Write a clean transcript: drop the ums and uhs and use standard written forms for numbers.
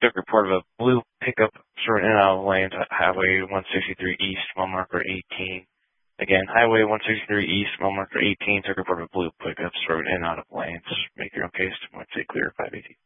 took report of a blue pickup swerving in and out of lanes at Highway 163 East, mile marker 18. Again, Highway 163 East, mile marker 18, took report of a blue pickup swerving in and out of lanes. Make your own case. Once they clear 518.